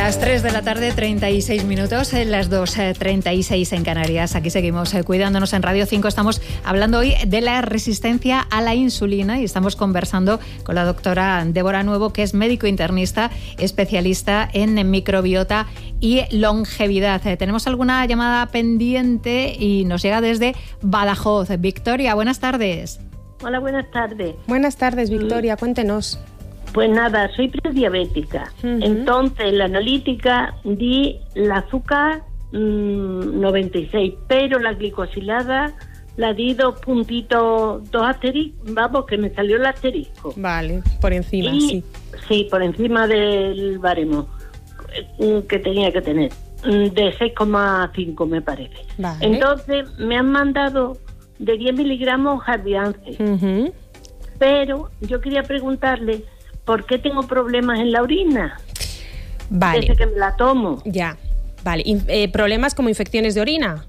Las 3 de la tarde, 36 minutos, las 2:36 en Canarias. Aquí seguimos cuidándonos en Radio 5. Estamos hablando hoy de la resistencia a la insulina y estamos conversando con la doctora Débora Nuevo, que es médico internista, especialista en microbiota y longevidad. Tenemos alguna llamada pendiente y nos llega desde Badajoz. Victoria, buenas tardes. Hola, buenas tardes. Buenas tardes, Victoria, cuéntenos. Pues nada, soy prediabética. Entonces, la analítica di el azúcar 96, pero la glicosilada la di 2 puntitos, 2 asteriscos, vamos, que me salió el asterisco. Vale, por encima, sí. Sí, por encima del baremo que tenía que tener, de 6,5 me parece. Vale. Entonces, me han mandado de 10 miligramos Jardiance. Pero yo quería preguntarle, ¿por qué tengo problemas en la orina? Vale. Desde que me la tomo. Ya, vale. ¿Problemas como infecciones de orina?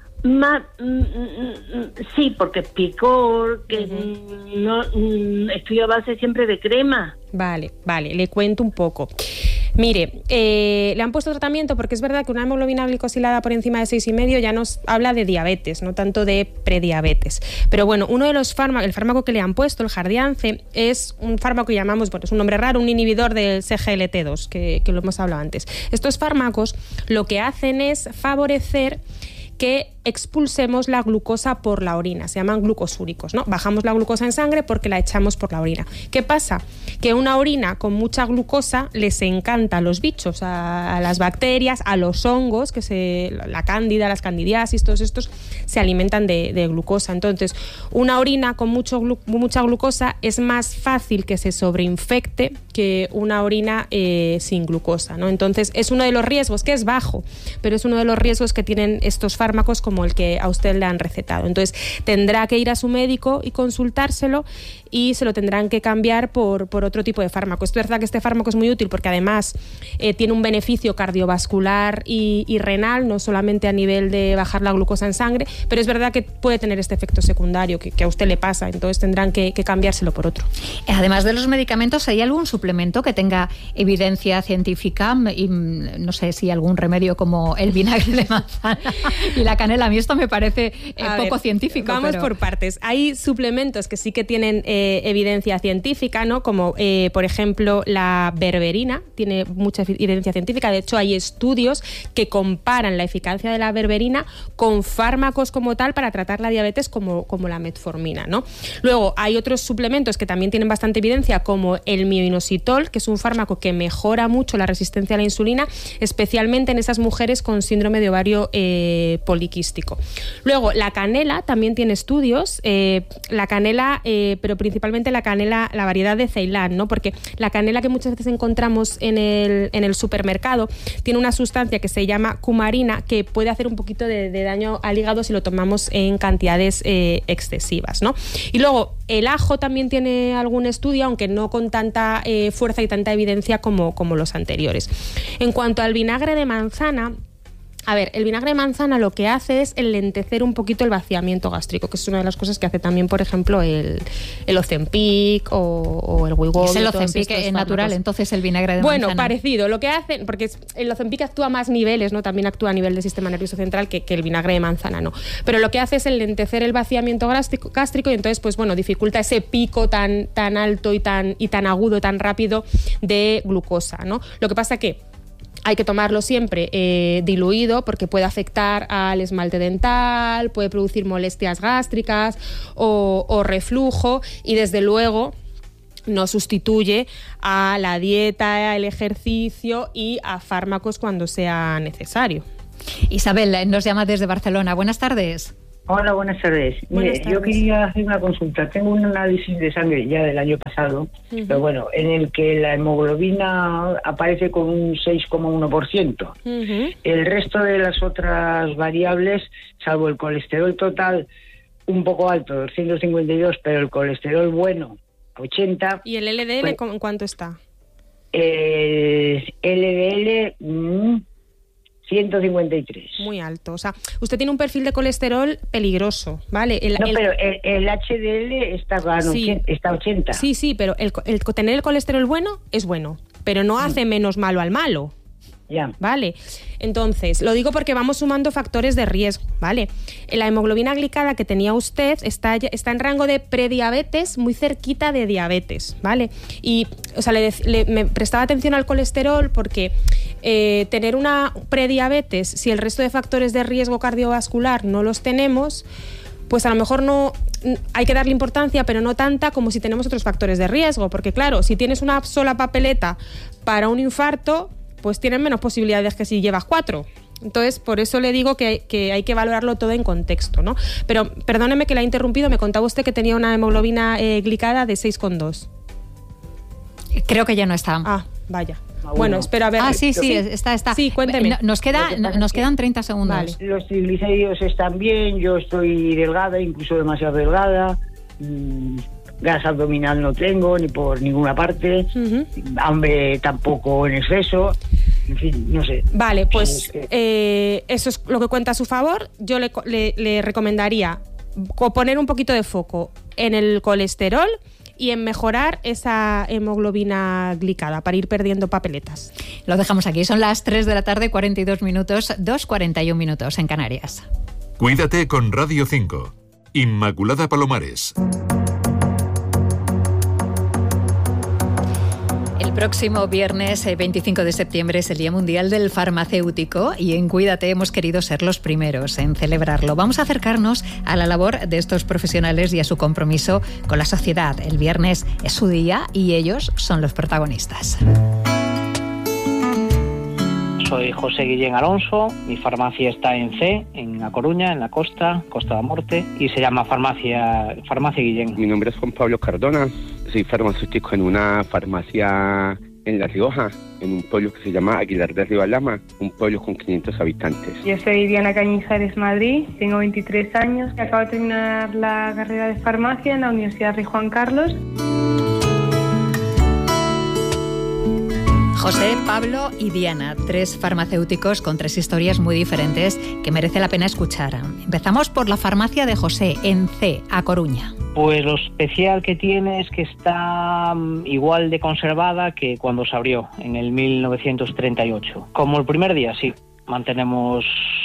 Sí, porque picor, que no estoy a base siempre de crema. Vale, le cuento un poco. Mire, le han puesto tratamiento porque es verdad que una hemoglobina glicosilada por encima de 6,5 ya nos habla de diabetes, no tanto de prediabetes. Pero bueno, uno de los fármacos, el fármaco que le han puesto, el Jardiance, es un fármaco que llamamos, bueno, es un nombre raro, un inhibidor del CGLT2, que lo hemos hablado antes. Estos fármacos lo que hacen es favorecer que expulsemos la glucosa por la orina, se llaman glucosúricos, ¿no? Bajamos la glucosa en sangre porque la echamos por la orina. ¿Qué pasa? Que una orina con mucha glucosa les encanta a los bichos, a las bacterias, a los hongos, la cándida, las candidiasis, todos estos se alimentan de glucosa. Entonces, una orina con mucha glucosa es más fácil que se sobreinfecte que una orina sin glucosa, ¿no? Entonces, es uno de los riesgos, que es bajo, pero es uno de los riesgos que tienen estos fármacos como el que a usted le han recetado. Entonces, tendrá que ir a su médico y consultárselo y se lo tendrán que cambiar por otro tipo de fármaco. Es verdad que este fármaco es muy útil porque además tiene un beneficio cardiovascular y renal, no solamente a nivel de bajar la glucosa en sangre, pero es verdad que puede tener este efecto secundario que a usted le pasa, entonces tendrán que cambiárselo por otro. Además de los medicamentos, ¿hay algún suplemento que tenga evidencia científica? Y no sé si algún remedio como el vinagre de manzana y la canela. A mí esto me parece poco científico. Vamos por partes. Hay suplementos que sí que tienen evidencia científica, ¿no? Como, por ejemplo, la berberina tiene mucha evidencia científica. De hecho, hay estudios que comparan la eficacia de la berberina con fármacos como tal para tratar la diabetes como la metformina, ¿no? Luego, hay otros suplementos que también tienen bastante evidencia, como el mioinositol, que es un fármaco que mejora mucho la resistencia a la insulina, especialmente en esas mujeres con síndrome de ovario poliquístico. Luego, la canela también tiene estudios, la canela, pero principalmente la canela, la variedad de Ceilán, ¿no? Porque la canela que muchas veces encontramos en el supermercado tiene una sustancia que se llama cumarina, que puede hacer un poquito de daño al hígado si lo tomamos en cantidades excesivas, ¿no? Y luego, el ajo también tiene algún estudio, aunque no con tanta fuerza y tanta evidencia como los anteriores. En cuanto al vinagre de manzana, a ver, el vinagre de manzana lo que hace es enlentecer un poquito el vaciamiento gástrico, que es una de las cosas que hace también, por ejemplo, el Ozempic o el Wegovy. Es el Ozempic natural, entonces el vinagre de manzana. Bueno, parecido. Lo que hacen, porque el Ozempic actúa a más niveles, ¿no? También actúa a nivel del sistema nervioso central que el vinagre de manzana, ¿no? Pero lo que hace es enlentecer el vaciamiento gástrico y entonces, pues bueno, dificulta ese pico tan alto y tan agudo, tan rápido de glucosa, ¿no? Lo que pasa que hay que tomarlo siempre diluido porque puede afectar al esmalte dental, puede producir molestias gástricas o reflujo y desde luego no sustituye a la dieta, el ejercicio y a fármacos cuando sea necesario. Isabel nos llama desde Barcelona. Buenas tardes. Hola, buenas tardes. Mire, yo quería hacer una consulta. Tengo un análisis de sangre ya del año pasado, pero bueno, en el que la hemoglobina aparece con un 6,1%. El resto de las otras variables, salvo el colesterol total un poco alto, 252, pero el colesterol bueno, 80. ¿Y el LDL en cuánto está? El LDL... 153. Muy alto. O sea, usted tiene un perfil de colesterol peligroso, ¿vale? Pero el HDL está, está 80. Sí, pero el tener el colesterol bueno es bueno, pero no hace menos malo al malo. Ya. ¿Vale? Entonces, lo digo porque vamos sumando factores de riesgo, ¿vale? La hemoglobina glicada que tenía usted está en rango de prediabetes, muy cerquita de diabetes, ¿vale? Y, o sea, me prestaba atención al colesterol porque tener una prediabetes, si el resto de factores de riesgo cardiovascular no los tenemos, pues a lo mejor no hay que darle importancia, pero no tanta como si tenemos otros factores de riesgo, porque claro, si tienes una sola papeleta para un infarto, pues tienes menos posibilidades que si llevas 4. Entonces, por eso le digo que hay que valorarlo todo en contexto, ¿no? Pero perdóneme que la he interrumpido, me contaba usted que tenía una hemoglobina glicada de 6,2. Creo que ya no está. Ah, vaya. Bueno, espero a ver. Sí, está. Sí, cuénteme. Nos quedan 30 segundos. Vale. Los triglicéridos están bien, yo estoy delgada, incluso demasiado delgada. Gas abdominal no tengo, ni por ninguna parte. Hambre tampoco en exceso. En fin, no sé. Vale, pues eso es lo que cuenta a su favor. Yo le recomendaría poner un poquito de foco en el colesterol y en mejorar esa hemoglobina glicada para ir perdiendo papeletas. Lo dejamos aquí. Son las 3 de la tarde, 42 minutos, 2:41 minutos en Canarias. Cuídate con Radio 5. Inmaculada Palomares. El próximo viernes 25 de septiembre es el Día Mundial del Farmacéutico y en Cuídate hemos querido ser los primeros en celebrarlo. Vamos a acercarnos a la labor de estos profesionales y a su compromiso con la sociedad. El viernes es su día y ellos son los protagonistas. Soy José Guillén Alonso, mi farmacia está en C, en A Coruña, en la Costa da Morte, y se llama Farmacia Guillén. Mi nombre es Juan Pablo Cardona, soy farmacéutico en una farmacia en La Rioja, en un pueblo que se llama Aguilar de Ribalama, un pueblo con 500 habitantes. Yo soy Diana Cañizares Madrid, tengo 23 años, acabo de terminar la carrera de farmacia en la Universidad Rey Juan Carlos. José, Pablo y Diana, 3 farmacéuticos con 3 historias muy diferentes que merece la pena escuchar. Empezamos por la farmacia de José, en C, A Coruña. Pues lo especial que tiene es que está igual de conservada que cuando se abrió, en el 1938. Como el primer día, sí. Mantenemos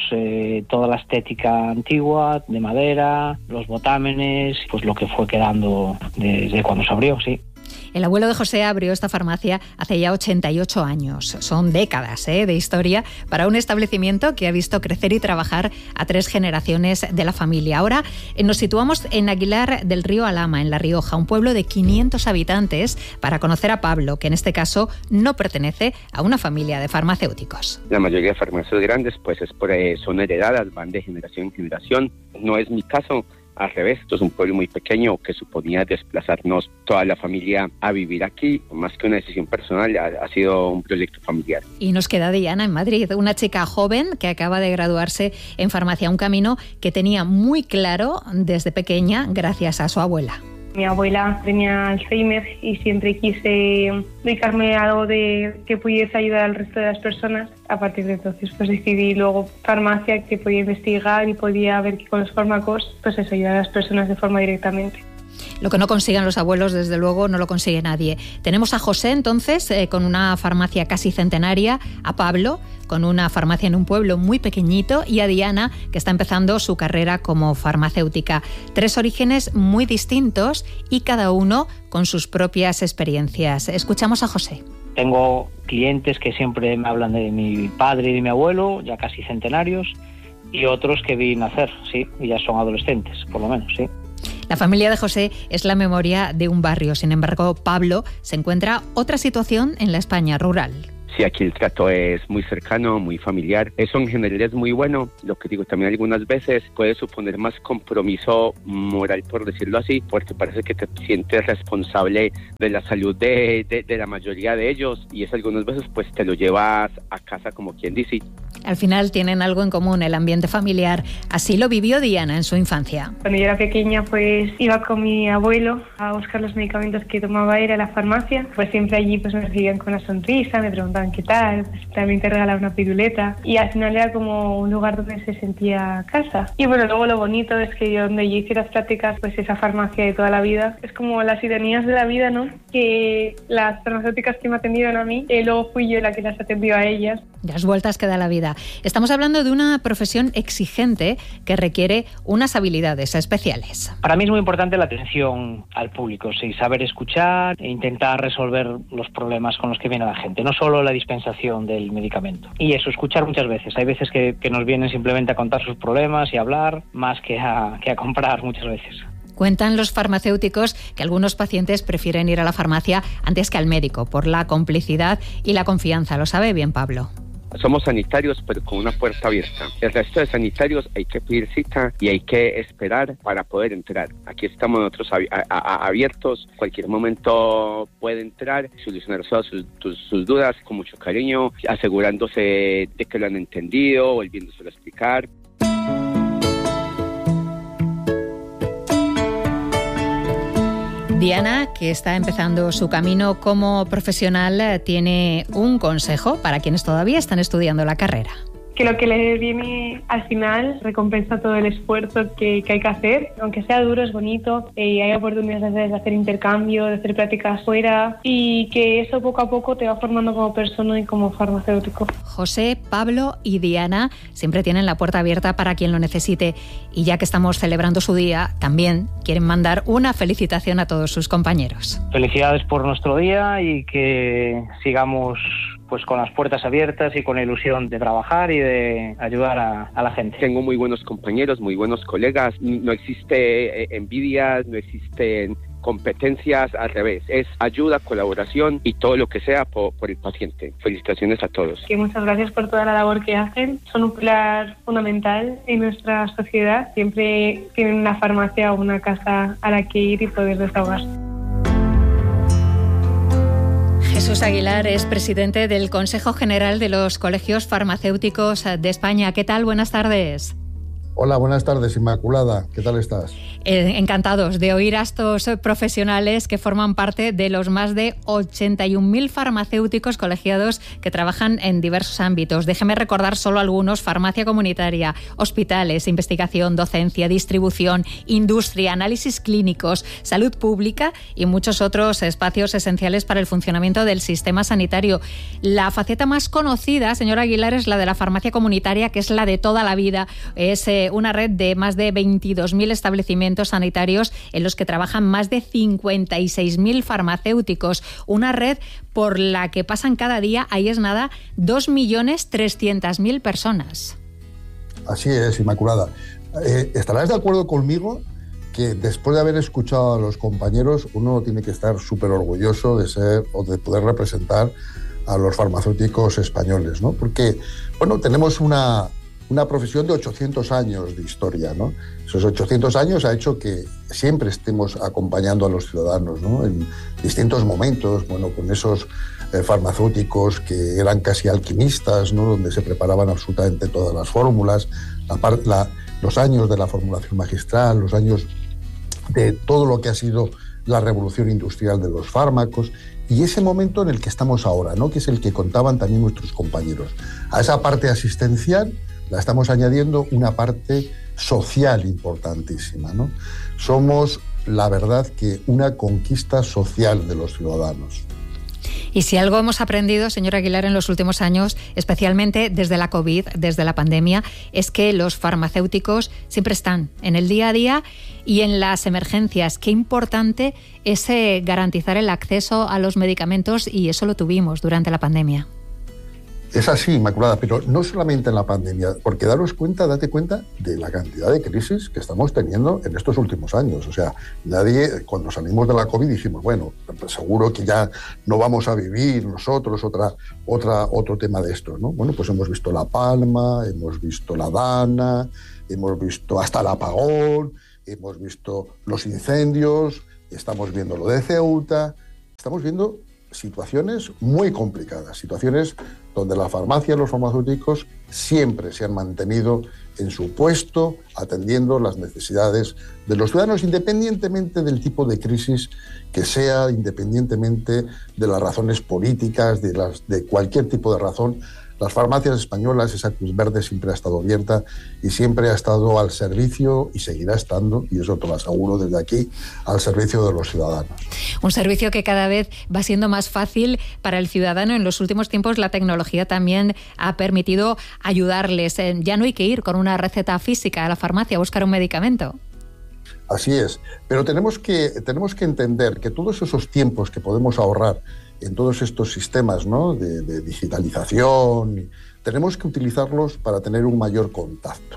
toda la estética antigua, de madera, los botámenes, pues lo que fue quedando desde cuando se abrió, sí. El abuelo de José abrió esta farmacia hace ya 88 años. Son décadas de historia para un establecimiento que ha visto crecer y trabajar a 3 generaciones de la familia. Ahora nos situamos en Aguilar del Río Alama, en La Rioja, un pueblo de 500 habitantes, para conocer a Pablo, que en este caso no pertenece a una familia de farmacéuticos. La mayoría de farmacias grandes pues son heredadas, van de generación en generación. No es mi caso. Al revés, esto es un pueblo muy pequeño que suponía desplazarnos toda la familia a vivir aquí. Más que una decisión personal, ha sido un proyecto familiar. Y nos queda Diana en Madrid, una chica joven que acaba de graduarse en farmacia, un camino que tenía muy claro desde pequeña gracias a su abuela. Mi abuela tenía Alzheimer y siempre quise dedicarme a algo de que pudiese ayudar al resto de las personas. A partir de entonces pues decidí luego farmacia, que podía investigar y podía ver que con los fármacos pues eso, ayudar a las personas de forma directamente. Lo que no consigan los abuelos, desde luego, no lo consigue nadie. Tenemos a José, entonces, con una farmacia casi centenaria, a Pablo, con una farmacia en un pueblo muy pequeñito, y a Diana, que está empezando su carrera como farmacéutica. 3 orígenes muy distintos y cada uno con sus propias experiencias. Escuchamos a José. Tengo clientes que siempre me hablan de mi padre y de mi abuelo, ya casi centenarios, y otros que vi nacer, sí, y ya son adolescentes, por lo menos, sí. La familia de José es la memoria de un barrio. Sin embargo, Pablo se encuentra otra situación en la España rural. Sí, aquí el trato es muy cercano, muy familiar. Eso en general es muy bueno. Lo que digo también algunas veces puede suponer más compromiso moral, por decirlo así, porque parece que te sientes responsable de la salud de la mayoría de ellos, y eso algunas veces pues te lo llevas a casa, como quien dice. Al final tienen algo en común, el ambiente familiar. Así lo vivió Diana en su infancia. Cuando yo era pequeña, pues iba con mi abuelo a buscar los medicamentos que tomaba él a la farmacia. Pues siempre allí pues me recibían con una sonrisa, me preguntaban qué tal, pues también te regalaban una piruleta. Y al final era como un lugar donde se sentía casa. Y bueno, luego lo bonito es que donde yo hice las prácticas, pues esa farmacia de toda la vida, es como las ironías de la vida, ¿no? Que las farmacéuticas que me atendieron a mí, luego fui yo la que las atendió a ellas. Las vueltas que da la vida. Estamos hablando de una profesión exigente que requiere unas habilidades especiales. Para mí es muy importante la atención al público, sí, saber escuchar e intentar resolver los problemas con los que viene la gente, no solo la dispensación del medicamento. Y eso, escuchar muchas veces. Hay veces que nos vienen simplemente a contar sus problemas y a hablar, más que a comprar muchas veces. Cuentan los farmacéuticos que algunos pacientes prefieren ir a la farmacia antes que al médico por la complicidad y la confianza. Lo sabe bien Pablo. Somos sanitarios, pero con una puerta abierta. El resto de sanitarios hay que pedir cita y hay que esperar para poder entrar. Aquí estamos nosotros abiertos. Cualquier momento puede entrar, solucionar todas sus dudas con mucho cariño, asegurándose de que lo han entendido, volviéndoselo a explicar. Diana, que está empezando su camino como profesional, tiene un consejo para quienes todavía están estudiando la carrera. Que lo que le viene al final recompensa todo el esfuerzo que hay que hacer. Aunque sea duro, es bonito. Hay oportunidades de hacer intercambio, de hacer prácticas fuera y que eso poco a poco te va formando como persona y como farmacéutico. José, Pablo y Diana siempre tienen la puerta abierta para quien lo necesite. Y ya que estamos celebrando su día, también quieren mandar una felicitación a todos sus compañeros. Felicidades por nuestro día y que sigamos pues con las puertas abiertas y con la ilusión de trabajar y de ayudar a la gente. Tengo muy buenos compañeros, muy buenos colegas. No existe envidia, no existen competencias, al revés. Es ayuda, colaboración y todo lo que sea por el paciente. Felicitaciones a todos. Que muchas gracias por toda la labor que hacen. Son un pilar fundamental en nuestra sociedad. Siempre tienen una farmacia o una casa a la que ir y poder desahogar. Jesús Aguilar es presidente del Consejo General de los Colegios Farmacéuticos de España. ¿Qué tal? Buenas tardes. Hola, buenas tardes, Inmaculada. ¿Qué tal estás? Encantados de oír a estos profesionales que forman parte de los más de 81.000 farmacéuticos colegiados que trabajan en diversos ámbitos. Déjeme recordar solo algunos: farmacia comunitaria, hospitales, investigación, docencia, distribución, industria, análisis clínicos, salud pública y muchos otros espacios esenciales para el funcionamiento del sistema sanitario. La faceta más conocida, señor Aguilar, es la de la farmacia comunitaria, que es la de toda la vida. Es una red de más de 22.000 establecimientos sanitarios en los que trabajan más de 56.000 farmacéuticos. Una red por la que pasan cada día, ahí es nada, 2.300.000 personas. Así es, Inmaculada. ¿Estarás de acuerdo conmigo que después de haber escuchado a los compañeros, uno tiene que estar súper orgulloso de ser o de poder representar a los farmacéuticos españoles, ¿no? Porque, bueno, tenemos una profesión de 800 años de historia, ¿no? Esos 800 años ha hecho que siempre estemos acompañando a los ciudadanos, ¿no? En distintos momentos, bueno, con esos farmacéuticos que eran casi alquimistas, ¿no? Donde se preparaban absolutamente todas las fórmulas, los años de la formulación magistral, los años de todo lo que ha sido la revolución industrial de los fármacos y ese momento en el que estamos ahora, ¿no? Que es el que contaban también nuestros compañeros. A esa parte asistencial la estamos añadiendo una parte social importantísima, ¿no? Somos, la verdad, que una conquista social de los ciudadanos. Y si algo hemos aprendido, señor Aguilar, en los últimos años, especialmente desde la COVID, desde la pandemia, es que los farmacéuticos siempre están en el día a día y en las emergencias. Qué importante es garantizar el acceso a los medicamentos y eso lo tuvimos durante la pandemia. Es así, Inmaculada, pero no solamente en la pandemia, porque date cuenta de la cantidad de crisis que estamos teniendo en estos últimos años. O sea, nadie, cuando salimos de la COVID dijimos, bueno, pues seguro que ya no vamos a vivir nosotros otro tema de estos, ¿no? Bueno, pues hemos visto la Palma, hemos visto la Dana, hemos visto hasta el apagón, hemos visto los incendios, estamos viendo lo de Ceuta, estamos viendo situaciones muy complicadas, situaciones donde la farmacia y los farmacéuticos siempre se han mantenido en su puesto, atendiendo las necesidades de los ciudadanos, independientemente del tipo de crisis que sea, independientemente de las razones políticas, de cualquier tipo de razón. Las farmacias españolas, esa Cruz Verde siempre ha estado abierta y siempre ha estado al servicio y seguirá estando, y eso te lo aseguro desde aquí, al servicio de los ciudadanos. Un servicio que cada vez va siendo más fácil para el ciudadano. En los últimos tiempos la tecnología también ha permitido ayudarles. Ya no hay que ir con una receta física a la farmacia a buscar un medicamento. Así es, pero tenemos que entender que todos esos tiempos que podemos ahorrar en todos estos sistemas, ¿no?, de digitalización, tenemos que utilizarlos para tener un mayor contacto.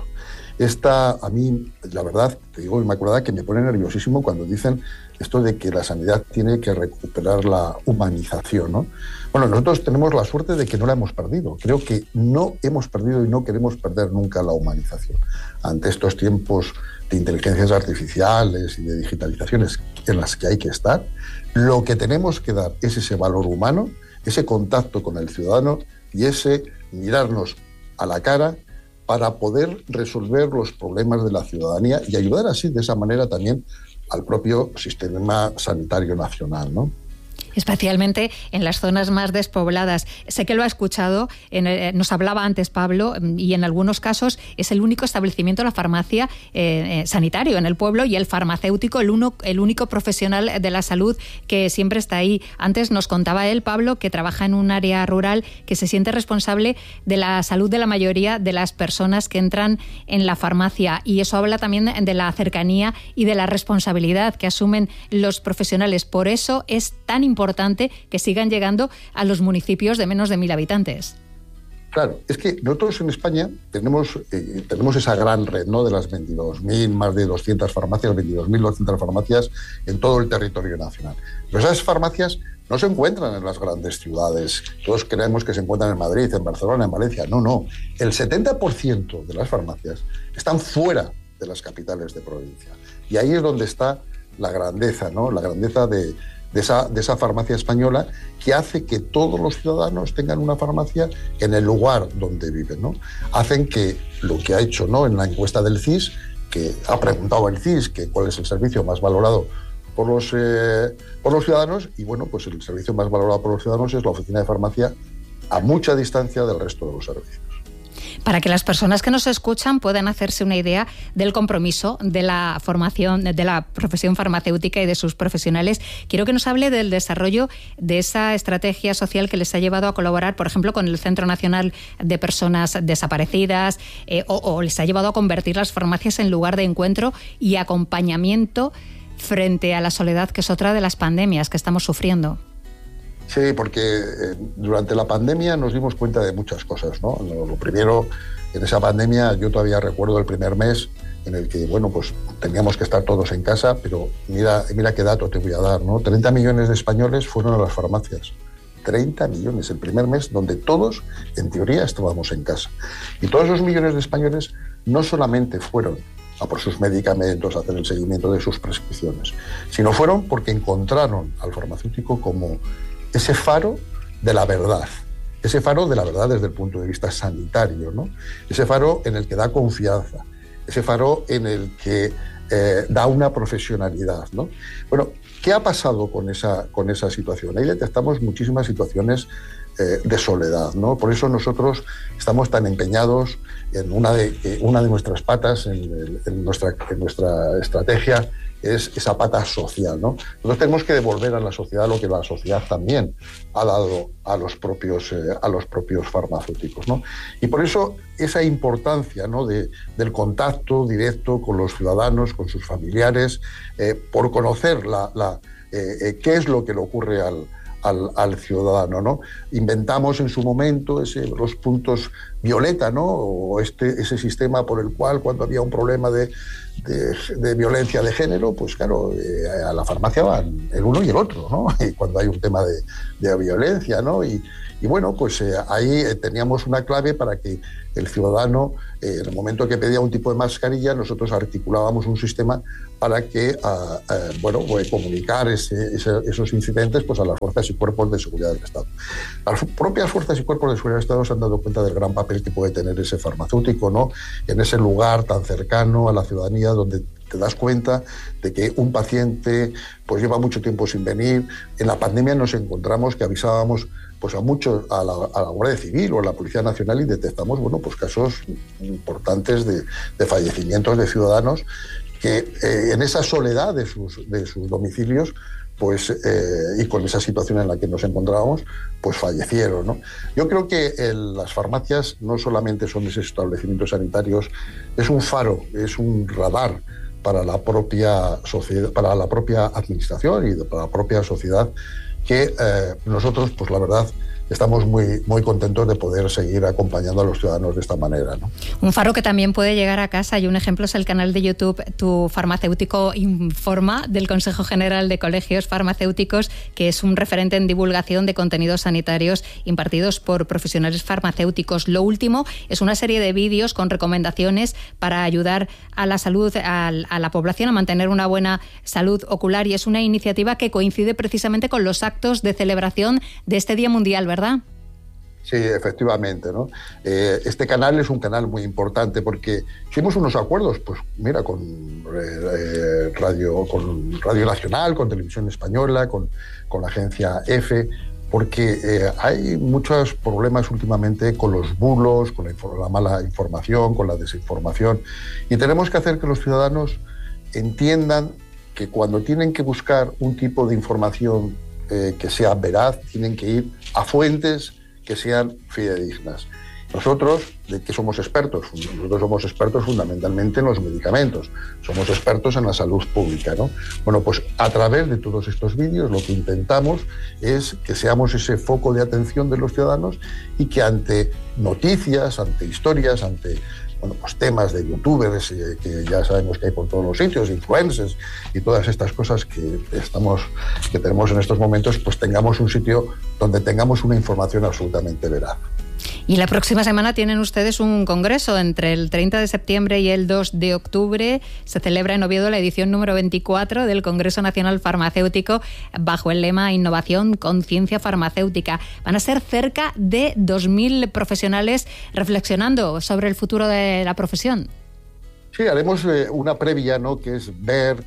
A mí, la verdad, te digo, Inmaculada, que me pone nerviosísimo cuando dicen esto de que la sanidad tiene que recuperar la humanización, ¿no? Bueno, nosotros tenemos la suerte de que no la hemos perdido. Creo que no hemos perdido y no queremos perder nunca la humanización. Ante estos tiempos de inteligencias artificiales y de digitalizaciones en las que hay que estar, lo que tenemos que dar es ese valor humano, ese contacto con el ciudadano y ese mirarnos a la cara para poder resolver los problemas de la ciudadanía y ayudar así, de esa manera, también al propio sistema sanitario nacional, ¿no? Especialmente en las zonas más despobladas. Sé que lo ha escuchado, nos hablaba antes Pablo, y en algunos casos es el único establecimiento de la farmacia sanitario en el pueblo y el farmacéutico, el único profesional de la salud que siempre está ahí. Antes nos contaba él, Pablo, que trabaja en un área rural, que se siente responsable de la salud de la mayoría de las personas que entran en la farmacia, y eso habla también de la cercanía y de la responsabilidad que asumen los profesionales. Por eso es tan importante que sigan llegando a los municipios de menos de 1.000 habitantes. Claro, es que nosotros en España tenemos esa gran red, ¿no?, de las 22.000, más de 200 farmacias, 22.200 farmacias en todo el territorio nacional. Pero esas farmacias no se encuentran en las grandes ciudades. Todos creemos que se encuentran en Madrid, en Barcelona, en Valencia. No. El 70% de las farmacias están fuera de las capitales de provincia. Y ahí es donde está la grandeza, ¿no?, la grandeza de esa farmacia española, que hace que todos los ciudadanos tengan una farmacia en el lugar donde viven, ¿no? Hacen que lo que ha hecho, ¿no?, en la encuesta del CIS, que ha preguntado el CIS que cuál es el servicio más valorado por los ciudadanos, y bueno, pues el servicio más valorado por los ciudadanos es la oficina de farmacia, a mucha distancia del resto de los servicios. Para que las personas que nos escuchan puedan hacerse una idea del compromiso de la formación de la profesión farmacéutica y de sus profesionales, quiero que nos hable del desarrollo de esa estrategia social que les ha llevado a colaborar, por ejemplo, con el Centro Nacional de Personas Desaparecidas, o les ha llevado a convertir las farmacias en lugar de encuentro y acompañamiento frente a la soledad, que es otra de las pandemias que estamos sufriendo. Sí, porque durante la pandemia nos dimos cuenta de muchas cosas, ¿no? Lo primero, en esa pandemia, yo todavía recuerdo el primer mes en el que, bueno, pues teníamos que estar todos en casa, pero mira qué dato te voy a dar, ¿no? 30 millones de españoles fueron a las farmacias. 30 millones, el primer mes donde todos, en teoría, estábamos en casa. Y todos esos millones de españoles no solamente fueron a por sus medicamentos, a hacer el seguimiento de sus prescripciones, sino fueron porque encontraron al farmacéutico como ese faro de la verdad desde el punto de vista sanitario, ¿no? Ese faro en el que da confianza, ese faro en el que da una profesionalidad, ¿no? Bueno, ¿qué ha pasado con esa situación? Ahí detectamos muchísimas situaciones de soledad, ¿no? Por eso nosotros estamos tan empeñados en una de nuestras patas, en nuestra estrategia, es esa pata social, ¿no? Nosotros tenemos que devolver a la sociedad lo que la sociedad también ha dado a los propios farmacéuticos, ¿no? Y por eso esa importancia, ¿no?, del contacto directo con los ciudadanos, con sus familiares, por conocer qué es lo que le ocurre al ciudadano, ¿no? Inventamos en su momento los puntos violeta, ¿no?, o ese sistema por el cual, cuando había un problema de violencia de género, pues claro, a la farmacia van el uno y el otro, ¿no? Y cuando hay un tema de violencia, ¿no? Y Y bueno, pues ahí teníamos una clave para que el ciudadano, en el momento que pedía un tipo de mascarilla, nosotros articulábamos un sistema para que, comunicar esos incidentes pues, a las fuerzas y cuerpos de seguridad del Estado. Las propias fuerzas y cuerpos de seguridad del Estado se han dado cuenta del gran papel que puede tener ese farmacéutico, ¿no? En ese lugar tan cercano a la ciudadanía, donde te das cuenta de que un paciente pues lleva mucho tiempo sin venir. En la pandemia nos encontramos que avisábamos pues a muchos, a la Guardia Civil o a la Policía Nacional, y detectamos casos importantes de fallecimientos de ciudadanos que en esa soledad de sus domicilios y con esa situación en la que nos encontrábamos, pues fallecieron, ¿no? Yo creo que las farmacias no solamente son esos establecimientos sanitarios, es un faro, es un radar para la propia sociedad, para la propia administración y para la propia sociedad, que nosotros, pues la verdad, estamos muy, muy contentos de poder seguir acompañando a los ciudadanos de esta manera, ¿no? Un faro que también puede llegar a casa, y un ejemplo es el canal de YouTube Tu Farmacéutico Informa, del Consejo General de Colegios Farmacéuticos, que es un referente en divulgación de contenidos sanitarios impartidos por profesionales farmacéuticos. Lo último es una serie de vídeos con recomendaciones para ayudar a la salud, a la población a mantener una buena salud ocular, y es una iniciativa que coincide precisamente con los actos de celebración de este Día Mundial, ¿verdad? Sí, efectivamente, ¿no? Este canal es un canal muy importante porque hicimos unos acuerdos, pues mira, con Radio Nacional, con Televisión Española, con la agencia EFE, porque hay muchos problemas últimamente con los bulos, con la mala información, con la desinformación, y tenemos que hacer que los ciudadanos entiendan que cuando tienen que buscar un tipo de información que sea veraz, tienen que ir a fuentes que sean fidedignas. Nosotros, ¿de qué somos expertos? Nosotros somos expertos fundamentalmente en los medicamentos, somos expertos en la salud pública, ¿no? Bueno, pues a través de todos estos vídeos lo que intentamos es que seamos ese foco de atención de los ciudadanos, y que ante noticias, ante historias, ante temas de youtubers que ya sabemos que hay por todos los sitios, influencers y todas estas cosas que tenemos en estos momentos, pues tengamos un sitio donde tengamos una información absolutamente veraz. Y la próxima semana tienen ustedes un congreso. Entre el 30 de septiembre y el 2 de octubre se celebra en Oviedo la edición número 24 del Congreso Nacional Farmacéutico, bajo el lema Innovación, Conciencia Farmacéutica. Van a ser cerca de 2.000 profesionales reflexionando sobre el futuro de la profesión. Sí, haremos una previa, ¿no?, que es ver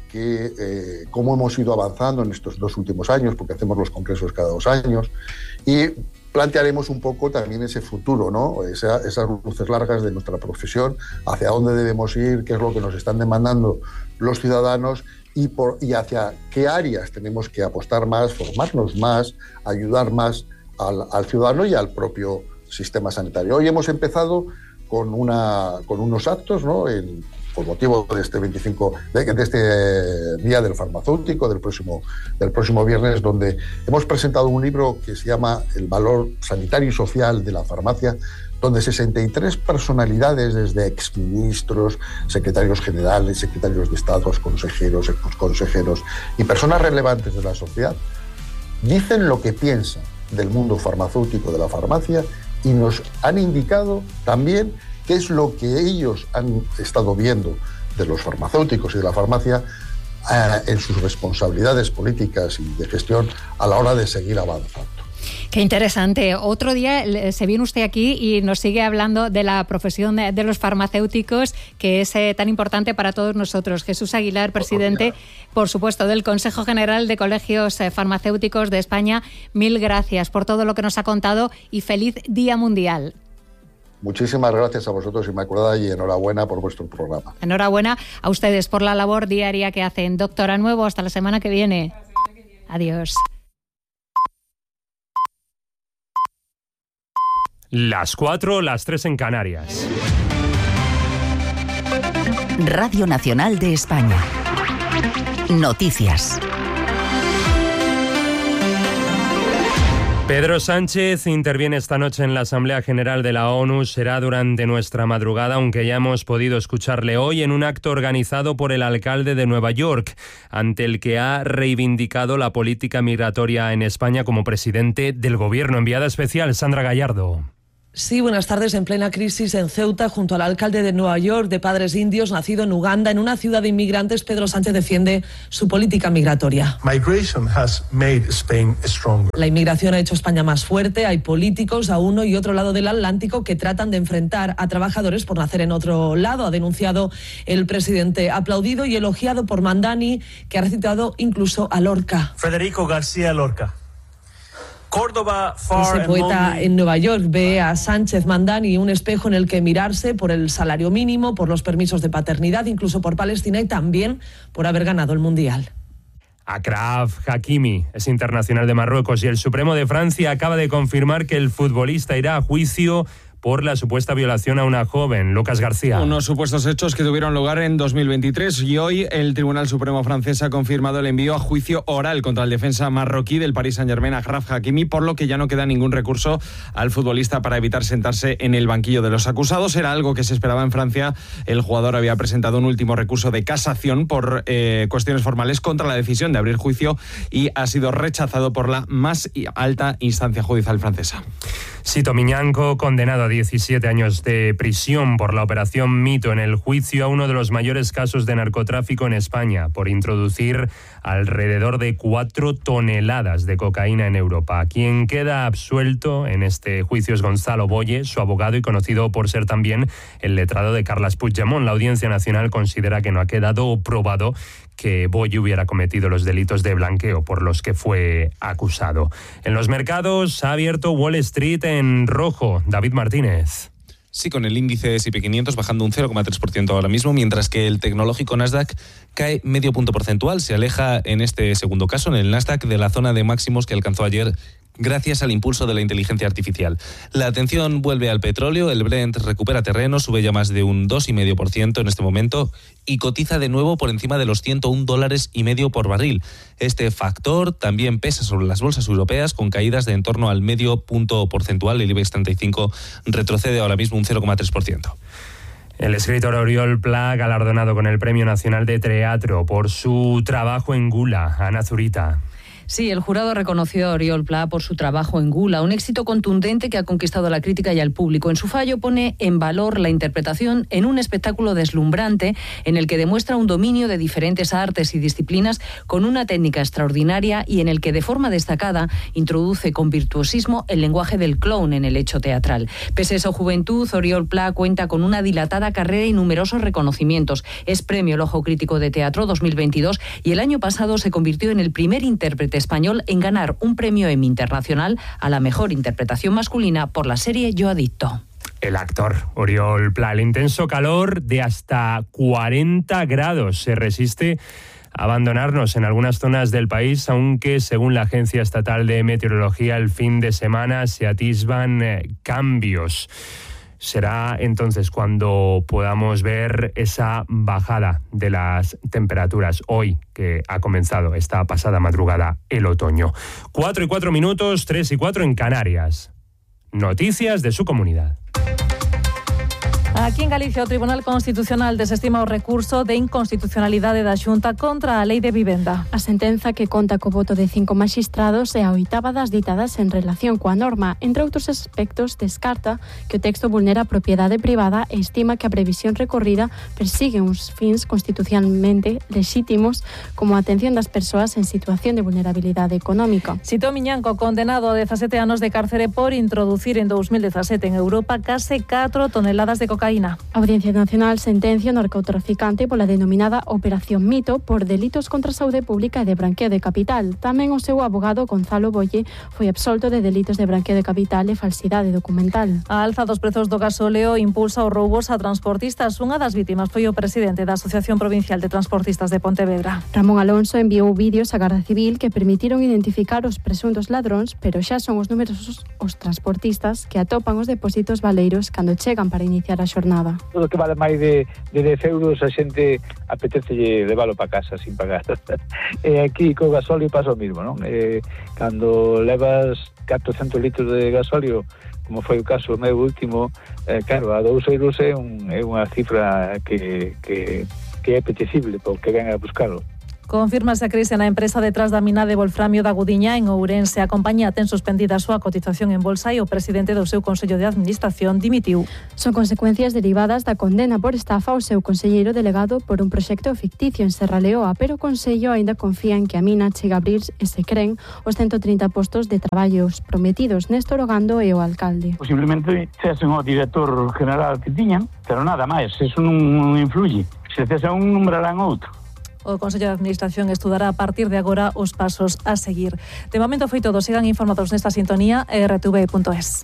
cómo hemos ido avanzando en estos 2 últimos años, porque hacemos los congresos cada 2 años, y plantearemos un poco también ese futuro, ¿no?, esas luces largas de nuestra profesión, hacia dónde debemos ir, qué es lo que nos están demandando los ciudadanos, y hacia qué áreas tenemos que apostar más, formarnos más, ayudar más al ciudadano y al propio sistema sanitario. Hoy hemos empezado con unos actos, ¿no?, por motivo de este 25 de este Día del Farmacéutico, del próximo viernes, donde hemos presentado un libro que se llama El valor sanitario y social de la farmacia, donde 63 personalidades, desde exministros, secretarios generales, secretarios de Estado, consejeros, exconsejeros y personas relevantes de la sociedad, dicen lo que piensan del mundo farmacéutico, de la farmacia, y nos han indicado también qué es lo que ellos han estado viendo de los farmacéuticos y de la farmacia en sus responsabilidades políticas y de gestión a la hora de seguir avanzando. Qué interesante. Otro día se viene usted aquí y nos sigue hablando de la profesión de los farmacéuticos, que es tan importante para todos nosotros. Jesús Aguilar, presidente, por supuesto, del Consejo General de Colegios Farmacéuticos de España. Mil gracias por todo lo que nos ha contado y feliz Día Mundial. Muchísimas gracias a vosotros, Inmaculada, y enhorabuena por vuestro programa. Enhorabuena a ustedes por la labor diaria que hacen. Doctora Nuevo, hasta la semana que viene. Adiós. Las 4, las 3 en Canarias. Radio Nacional de España. Noticias. Pedro Sánchez interviene esta noche en la Asamblea General de la ONU. Será durante nuestra madrugada, aunque ya hemos podido escucharle hoy en un acto organizado por el alcalde de Nueva York, ante el que ha reivindicado la política migratoria en España como presidente del gobierno. Enviada especial, Sandra Gallardo. Sí, buenas tardes. En plena crisis en Ceuta, junto al alcalde de Nueva York, de padres indios, nacido en Uganda, en una ciudad de inmigrantes, Pedro Sánchez defiende su política migratoria. La inmigración ha hecho España más fuerte. Hay políticos a uno y otro lado del Atlántico que tratan de enfrentar a trabajadores por nacer en otro lado, ha denunciado el presidente, aplaudido y elogiado por Mandani, que ha recitado incluso a Lorca. Federico García Lorca. Córdoba, Ese poeta en Nueva York ve a Sánchez Mandani un espejo en el que mirarse por el salario mínimo, por los permisos de paternidad, incluso por Palestina y también por haber ganado el Mundial. Achraf Hakimi es internacional de Marruecos y el Supremo de Francia acaba de confirmar que el futbolista irá a juicio por la supuesta violación a una joven. Lucas García. Unos supuestos hechos que tuvieron lugar en 2023 y hoy el Tribunal Supremo francés ha confirmado el envío a juicio oral contra el defensa marroquí del Paris Saint-Germain, Achraf Hakimi, por lo que ya no queda ningún recurso al futbolista para evitar sentarse en el banquillo de los acusados. Era algo que se esperaba en Francia. El jugador había presentado un último recurso de casación por cuestiones formales contra la decisión de abrir juicio y ha sido rechazado por la más alta instancia judicial francesa. Sito Miñanco, condenado a 17 años de prisión por la operación Mito en el juicio a uno de los mayores casos de narcotráfico en España, por introducir alrededor de 4 toneladas de cocaína en Europa. Quien queda absuelto en este juicio es Gonzalo Boye, su abogado y conocido por ser también el letrado de Carles Puigdemont. La Audiencia Nacional considera que no ha quedado probado que Boye hubiera cometido los delitos de blanqueo por los que fue acusado. En los mercados ha abierto Wall Street en rojo. David Martínez. Sí, con el índice S&P 500 bajando un 0,3% ahora mismo, mientras que el tecnológico Nasdaq cae medio punto porcentual. Se aleja en este segundo caso, en el Nasdaq, de la zona de máximos que alcanzó ayer gracias al impulso de la inteligencia artificial. La atención vuelve al petróleo, el Brent recupera terreno, sube ya más de un 2,5% en este momento y cotiza de nuevo por encima de los $101,5 por barril. Este factor también pesa sobre las bolsas europeas, con caídas de en torno al medio punto porcentual. El IBEX 35 retrocede ahora mismo un 0,3%. El escritor Oriol Pla, galardonado con el Premio Nacional de Teatro por su trabajo en Gula. Ana Zurita. Sí, el jurado reconoció a Oriol Pla por su trabajo en Gula, un éxito contundente que ha conquistado a la crítica y al público. En su fallo pone en valor la interpretación en un espectáculo deslumbrante en el que demuestra un dominio de diferentes artes y disciplinas con una técnica extraordinaria y en el que de forma destacada introduce con virtuosismo el lenguaje del clown en el hecho teatral. Pese a su juventud, Oriol Pla cuenta con una dilatada carrera y numerosos reconocimientos. Es premio El Ojo Crítico de Teatro 2022 y el año pasado se convirtió en el primer intérprete español en ganar un premio Emmy Internacional a la mejor interpretación masculina por la serie Yo Adicto. El actor Oriol Pla. El intenso calor de hasta 40 grados se resiste a abandonarnos en algunas zonas del país, aunque según la Agencia Estatal de Meteorología el fin de semana se atisban cambios. Será entonces cuando podamos ver esa bajada de las temperaturas hoy que ha comenzado esta pasada madrugada el otoño. 4:04, 3:04 en Canarias. Noticias de su comunidad. Aquí en Galicia, o Tribunal Constitucional desestima o recurso de inconstitucionalidade da Xunta contra a Lei de Vivenda. A sentenza, que conta co voto de 5 maxistrados, é a oitava das ditadas en relación coa norma. Entre outros aspectos, descarta que o texto vulnera a propiedade privada e estima que a previsión recorrida persigue uns fins constitucionalmente lexítimos como a atención das persoas en situación de vulnerabilidade económica. Sito Miñanco, condenado a 17 anos de cárcere por introducir en 2017 en Europa case 4 toneladas de cocaína. A Audiencia Nacional sentencia o narcotraficante pola denominada Operación Mito por delitos contra a saúde pública e de branqueo de capital. Tamén o seu abogado Gonzalo Boye foi absolto de delitos de branqueo de capital e falsidade documental. A alza dos prezos do gasóleo impulsa os roubos a transportistas. Unha das vítimas foi o presidente da Asociación Provincial de Transportistas de Pontevedra. Ramón Alonso enviou vídeos á Garda Civil que permitiron identificar os presuntos ladróns, pero xa son os numerosos os transportistas que atopan os depósitos baleiros cando chegan para iniciar a xornada. Todo que vale máis de 10 euros a xente apetece leválo para casa sin pagar. Aquí co gasóleo pasa o mismo, non? Cando levas 400 litros de gasóleo, como foi o caso meu último, claro, a 2 euros é unha cifra que é apetecible porque ven a buscarlo. Confírmase a crise na empresa detrás da mina de wolframio da Gudiña en Ourense. A compañía ten suspendida a súa cotización en bolsa e o presidente do seu Consello de Administración dimitiu. Son consecuencias derivadas da condena por estafa ao seu conselleiro delegado por un proxecto ficticio en Serra Leoa, pero o Consello aínda confía en que a mina chega a abrir, e se creen, os 130 postos de traballos prometidos. Néstor Ogando e o alcalde. Posiblemente cesan o director general que tiñan, pero nada máis, eso non influye. Se cesan un, nombrarán outro. O Consello de Administración estudará a partir de agora os pasos a seguir. De momento foi todo. Sigan informados nesta sintonía rtv.es.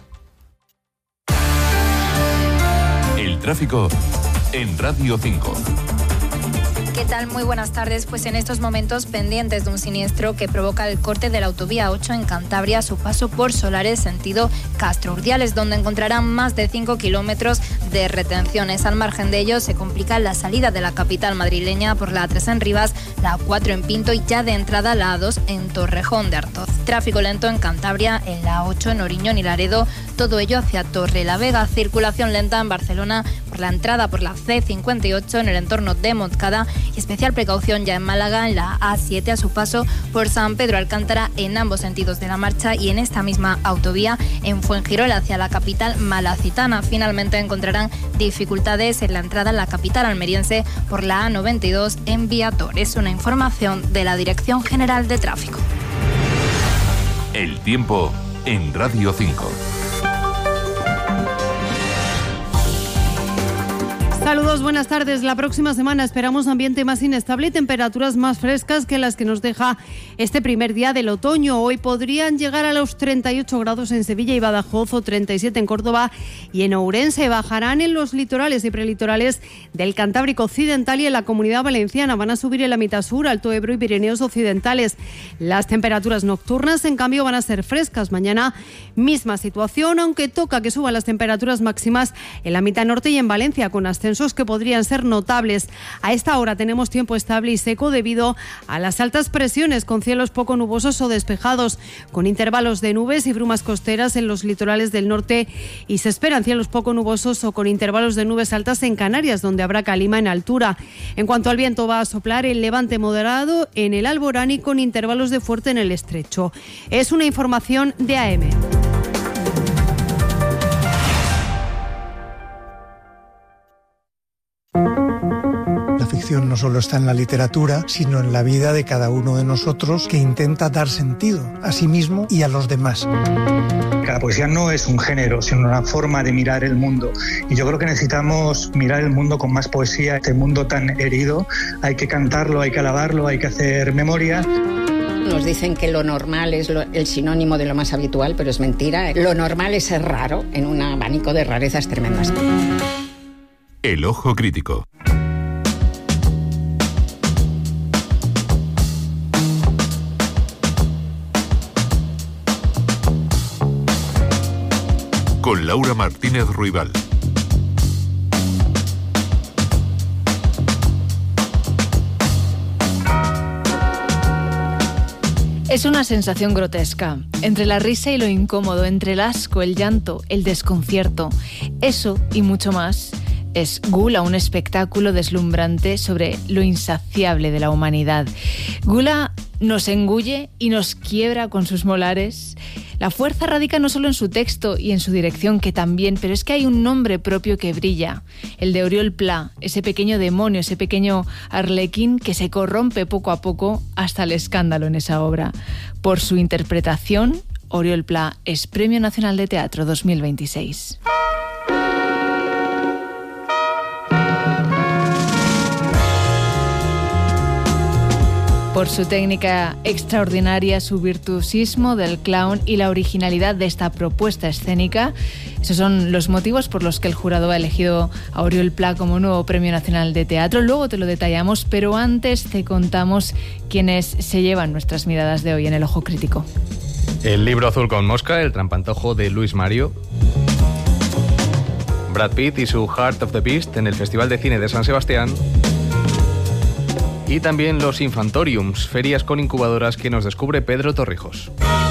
El tráfico en Radio 5. ¿Qué tal? Muy buenas tardes. Pues en estos momentos pendientes de un siniestro que provoca el corte de la autovía 8 en Cantabria a su paso por Solares sentido Castro Urdiales, donde encontrarán más de 5 kilómetros de retenciones. Al margen de ello se complica la salida de la capital madrileña por la A3 en Rivas, la A4 en Pinto y ya de entrada la A2 en Torrejón de Ardoz. Tráfico lento en Cantabria, en la A8 en Oriñón y Laredo, todo ello hacia Torrelavega. Circulación lenta en Barcelona por la entrada por la C58 en el entorno de Montcada y especial precaución ya en Málaga en la A7 a su paso por San Pedro Alcántara en ambos sentidos de la marcha y en esta misma autovía en Fuengirola hacia la capital malacitana. Finalmente encontrarán dificultades en la entrada en la capital almeriense por la A92 en Viator. Es una información de la Dirección General de Tráfico. El tiempo en Radio 5. Saludos, buenas tardes. La próxima semana esperamos ambiente más inestable y temperaturas más frescas que las que nos deja este primer día del otoño. Hoy podrían llegar a los 38 grados en Sevilla y Badajoz o 37 en Córdoba y en Ourense. Bajarán en los litorales y prelitorales del Cantábrico Occidental y en la Comunidad Valenciana. Van a subir en la mitad sur, Alto Ebro y Pirineos Occidentales. Las temperaturas nocturnas, en cambio, van a ser frescas. Mañana, misma situación, aunque toca que suban las temperaturas máximas en la mitad norte y en Valencia, con ascenso que podrían ser notables. A esta hora tenemos tiempo estable y seco debido a las altas presiones, con cielos poco nubosos o despejados, con intervalos de nubes y brumas costeras en los litorales del norte, y se esperan cielos poco nubosos o con intervalos de nubes altas en Canarias, donde habrá calima en altura. En cuanto al viento, va a soplar el levante moderado en el Alborán y con intervalos de fuerte en el estrecho. Es una información de AM. La ficción no solo está en la literatura, sino en la vida de cada uno de nosotros, que intenta dar sentido a sí mismo y a los demás. La poesía no es un género, sino una forma de mirar el mundo. Y yo creo que necesitamos mirar el mundo con más poesía. Este mundo tan herido, hay que cantarlo, hay que alabarlo, hay que hacer memoria. Nos dicen que lo normal es el sinónimo de lo más habitual, pero es mentira. Lo normal es ser raro en un abanico de rarezas tremendas. El ojo crítico. Con Laura Martínez Ruibal. Es una sensación grotesca, entre la risa y lo incómodo, entre el asco, el llanto, el desconcierto. Eso y mucho más es Gula, un espectáculo deslumbrante sobre lo insaciable de la humanidad. Gula nos engulle y nos quiebra con sus molares. La fuerza radica no solo en su texto y en su dirección, que también, pero es que hay un nombre propio que brilla, el de Oriol Pla, ese pequeño demonio, ese pequeño arlequín que se corrompe poco a poco hasta el escándalo en esa obra. Por su interpretación, Oriol Pla es Premio Nacional de Teatro 2026. Por su técnica extraordinaria, su virtuosismo del clown y la originalidad de esta propuesta escénica. Esos son los motivos por los que el jurado ha elegido a Oriol Pla como nuevo Premio Nacional de Teatro. Luego te lo detallamos, pero antes te contamos quiénes se llevan nuestras miradas de hoy en El Ojo Crítico. El libro azul con mosca, El trampantojo de Luis Mario. Brad Pitt y su Heart of the Beast en el Festival de Cine de San Sebastián. Y también los Infantoriums, ferias con incubadoras que nos descubre Pedro Torrijos.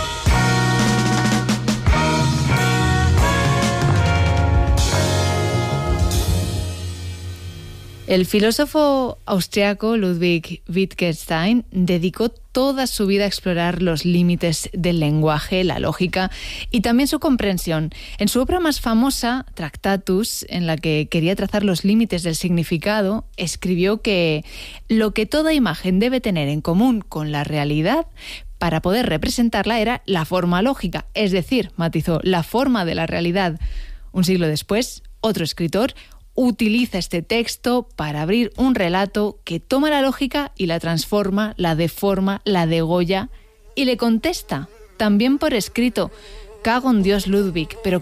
El filósofo austriaco Ludwig Wittgenstein dedicó toda su vida a explorar los límites del lenguaje, la lógica y también su comprensión. En su obra más famosa, Tractatus, en la que quería trazar los límites del significado, escribió que lo que toda imagen debe tener en común con la realidad para poder representarla era la forma lógica, es decir, matizó, la forma de la realidad. Un siglo después, otro escritor utiliza este texto para abrir un relato que toma la lógica y la transforma, la deforma, la degolla y le contesta, también por escrito: cago en Dios, Ludwig, pero